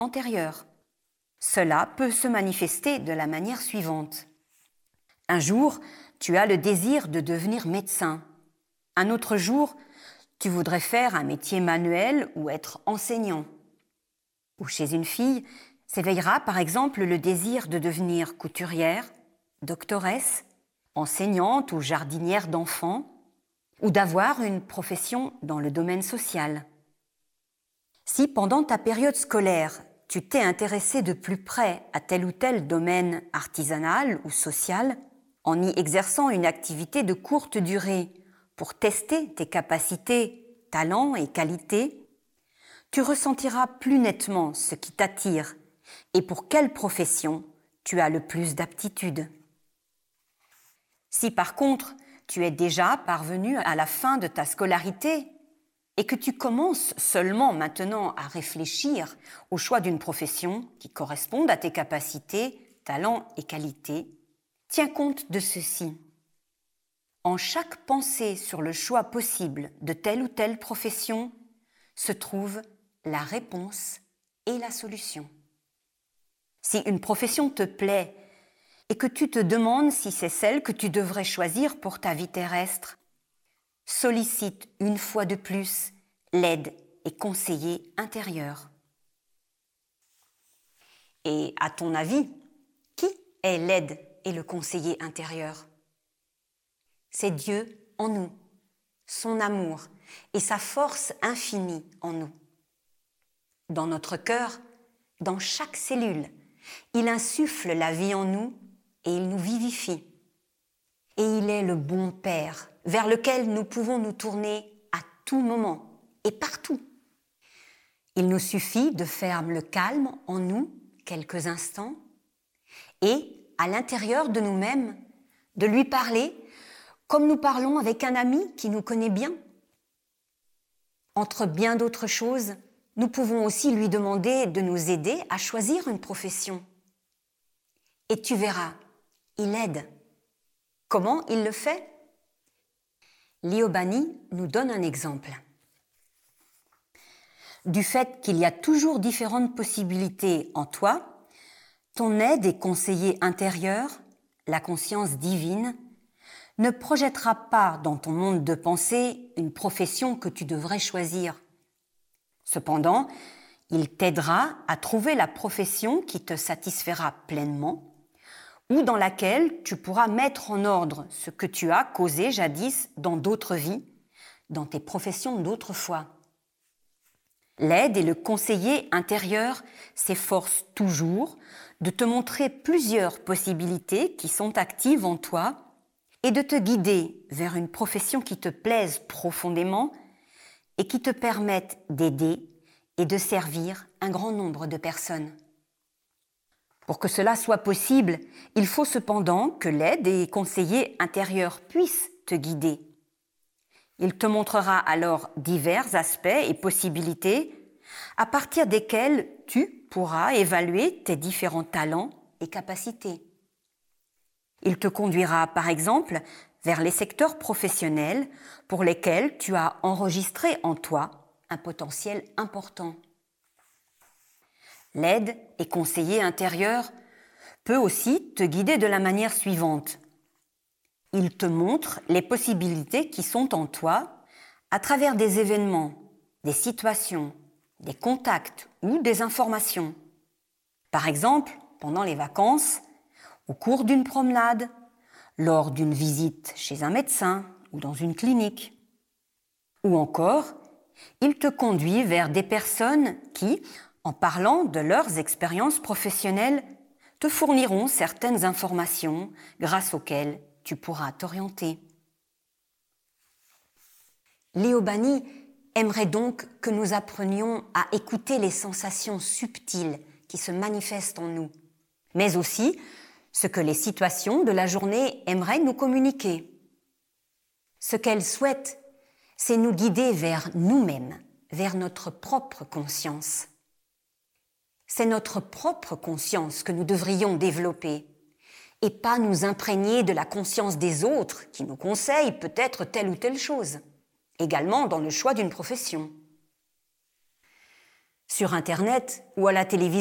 antérieure. Cela peut se manifester de la manière suivante. Un jour, tu as le désir de devenir médecin. Un autre jour, tu voudrais faire un métier manuel ou être enseignant. Ou chez une fille, s'éveillera par exemple le désir de devenir couturière, doctoresse, enseignante ou jardinière d'enfants, ou d'avoir une profession dans le domaine social. Si pendant ta période scolaire, tu t'es intéressé de plus près à tel ou tel domaine artisanal ou social, en y exerçant une activité de courte durée pour tester tes capacités, talents et qualités, tu ressentiras plus nettement ce qui t'attire et pour quelle profession tu as le plus d'aptitude. Si par contre, tu es déjà parvenu à la fin de ta scolarité et que tu commences seulement maintenant à réfléchir au choix d'une profession qui corresponde à tes capacités, talents et qualités, tiens compte de ceci. En chaque pensée sur le choix possible de telle ou telle profession se trouve la réponse et la solution. Si une profession te plaît et que tu te demandes si c'est celle que tu devrais choisir pour ta vie terrestre, sollicite une fois de plus l'aide et conseiller intérieur. Et à ton avis, qui est l'aide et le conseiller intérieur? C'est Dieu en nous, son amour et sa force infinie en nous. Dans notre cœur, dans chaque cellule, il insuffle la vie en nous et il nous vivifie. Et il est le bon Père vers lequel nous pouvons nous tourner à tout moment et partout. Il nous suffit de faire le calme en nous quelques instants et, à l'intérieur de nous-mêmes, de lui parler comme nous parlons avec un ami qui nous connaît bien. Entre bien d'autres choses, nous pouvons aussi lui demander de nous aider à choisir une profession. Et tu verras, il aide. Comment il le fait? Liobani nous donne un exemple. Du fait qu'il y a toujours différentes possibilités en toi, ton aide et conseiller intérieur, la conscience divine, ne projettera pas dans ton monde de pensée une profession que tu devrais choisir. Cependant, il t'aidera à trouver la profession qui te satisfera pleinement ou dans laquelle tu pourras mettre en ordre ce que tu as causé jadis dans d'autres vies, dans tes professions d'autrefois. L'aide et le conseiller intérieur s'efforcent toujours de te montrer plusieurs possibilités qui sont actives en toi et de te guider vers une profession qui te plaise profondément et qui te permette d'aider et de servir un grand nombre de personnes. Pour que cela soit possible, il faut cependant que l'aide et conseiller intérieur puissent te guider. Il te montrera alors divers aspects et possibilités à partir desquels tu pourras évaluer tes différents talents et capacités. Il te conduira par exemple vers les secteurs professionnels pour lesquels tu as enregistré en toi un potentiel important. L'aide et conseiller intérieur peut aussi te guider de la manière suivante. Il te montre les possibilités qui sont en toi à travers des événements, des situations, des contacts ou des informations. Par exemple, pendant les vacances, au cours d'une promenade, lors d'une visite chez un médecin ou dans une clinique. Ou encore, il te conduit vers des personnes qui, en parlant de leurs expériences professionnelles, te fourniront certaines informations grâce auxquelles tu pourras t'orienter. Liobani aimerait donc que nous apprenions à écouter les sensations subtiles qui se manifestent en nous, mais aussi ce que les situations de la journée aimeraient nous communiquer. Ce qu'elles souhaitent, c'est nous guider vers nous-mêmes, vers notre propre conscience. C'est notre propre conscience que nous devrions développer et pas nous imprégner de la conscience des autres qui nous conseillent peut-être telle ou telle chose, également dans le choix d'une profession. sur Internet ou à la télévision.